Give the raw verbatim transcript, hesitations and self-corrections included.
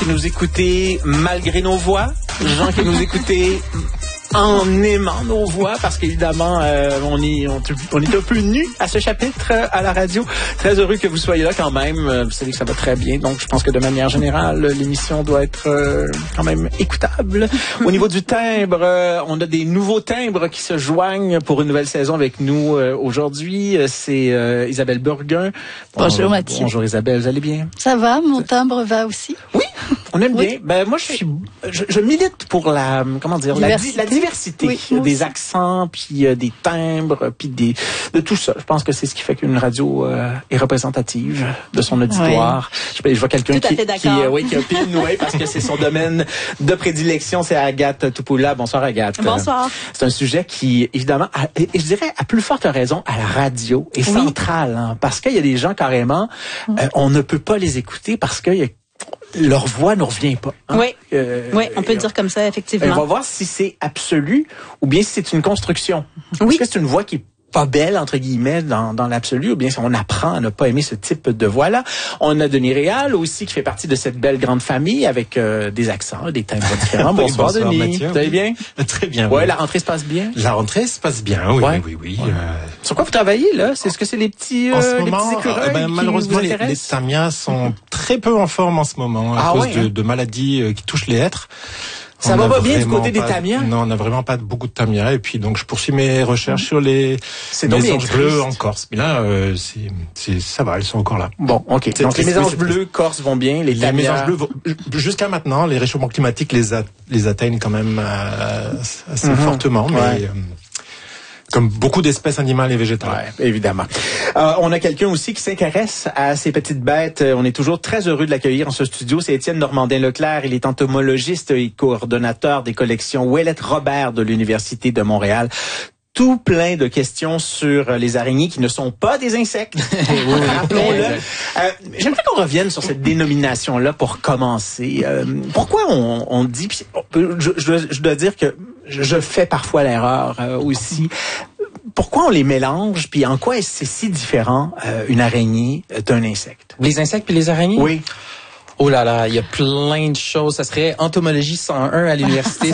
Qui nous écoutez malgré nos voix, gens qui nous écoutez en aimant nos voix, parce qu'évidemment, euh, on est on, on est un peu nus à ce chapitre euh, à la radio. Très heureux que vous soyez là quand même. Euh, vous savez que ça va très bien, donc je pense que de manière générale, l'émission doit être euh, quand même écoutable. Au niveau du timbre, euh, on a des nouveaux timbres qui se joignent pour une nouvelle saison avec nous euh, aujourd'hui. C'est euh, Isabelle Burguin. Bonjour Mathieu. Bonjour Isabelle, vous allez bien? Ça va, mon timbre va aussi. Oui. On aime oui. bien. Ben moi, je suis, je, je milite pour la, comment dire, diversité. la, la diversité oui, des accents, puis euh, des timbres, puis des, de tout ça. Je pense que c'est ce qui fait qu'une radio euh, est représentative de son auditoire. Oui. Je, je vois quelqu'un qui, qui, euh, oui, qui opine, oui, parce que c'est son domaine de prédilection. C'est Agathe Toupoula. Bonsoir Agathe. Bonsoir. C'est un sujet qui, évidemment, a, et je dirais à plus forte raison, à la radio est oui. central, hein, parce qu'il y a des gens carrément, mm. euh, on ne peut pas les écouter parce qu'il y a leur voix ne revient pas. Hein? Oui, euh, oui, on peut le dire comme ça, effectivement. On va voir si c'est absolu ou bien si c'est une construction. Oui. Est-ce que c'est une voix qui est pas belle, entre guillemets, dans, dans l'absolu, ou bien si on apprend à ne pas aimer ce type de voix-là. On a Denis Réal aussi, qui fait partie de cette belle grande famille avec euh, des accents, des timbres différents. oui, bonsoir, bonsoir, Denis. Mathieu. Vous allez bien? Très bien. Ouais, oui. La rentrée se passe bien? La rentrée se passe bien, oui, ouais. oui, oui. oui. Ouais. Euh... Sur quoi vous travaillez, là? C'est ce que c'est les petits, euh, en ce les moment, petits écureuils euh, ben, qui malheureusement, vous les, les tamias sont très peu en forme en ce moment, à ah, cause ouais, de, hein? de maladies euh, qui touchent les hêtres. Ça on va pas bien du côté pas, des tamias? Non, on n'a vraiment pas beaucoup de tamias. Et puis, donc, je poursuis mes recherches mmh. sur les mésanges bleus en Corse. Mais là, euh, c'est, c'est, ça va, elles sont encore là. Bon, OK. C'est donc, les mésanges bleus corse vont bien, les tamias... Les mésanges bleus, vont, jusqu'à maintenant, les réchauffements climatiques les, a, les atteignent quand même euh, assez mmh. fortement. Mais... Ouais. Euh, Comme beaucoup d'espèces animales et végétales. Ouais, évidemment. Euh, on a quelqu'un aussi qui s'intéresse à ces petites bêtes. On est toujours très heureux de l'accueillir en ce studio. C'est Étienne Normandin-Leclerc. Il est entomologiste et coordonnateur des collections Ouellette Robert de l'Université de Montréal. Tout plein de questions sur les araignées qui ne sont pas des insectes. oui, rappelons-le. Euh, j'aimerais qu'on revienne sur cette dénomination-là pour commencer. Euh, pourquoi on, on dit... Je, je, dois, je dois dire que je fais parfois l'erreur euh, aussi. Pourquoi on les mélange, puis en quoi est-ce c'est si différent euh, une araignée d'un insecte? Les insectes puis les araignées? Oui. Oh là là, il y a plein de choses. Ça serait entomologie cent un à l'université.